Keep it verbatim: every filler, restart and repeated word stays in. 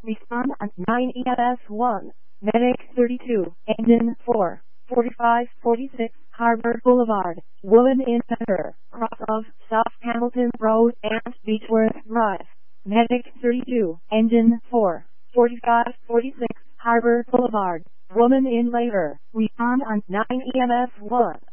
Respond on nine E M S one. Medic thirty-two, Engine four, forty-five forty-six, Harbor Boulevard, woman in center, cross of South Hamilton Road and Beechworth Drive. Medic thirty-two, Engine four, forty-five forty-six, Harbor Boulevard, woman in labor. Respond on nine E M S one.